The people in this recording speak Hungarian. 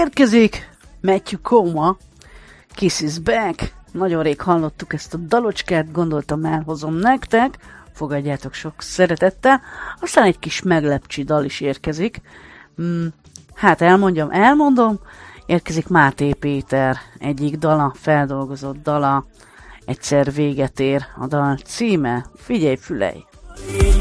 Érkezik Matthew Koma, Kiss is Back. Nagyon rég hallottuk ezt a dalocskát, gondoltam elhozom nektek, fogadjátok sok szeretettel. Aztán egy kis meglepcsi dal is érkezik. Hát elmondom, érkezik Máté Péter egyik dala, feldolgozott dala, Egyszer véget ér a dal címe. Figyelj, fülej!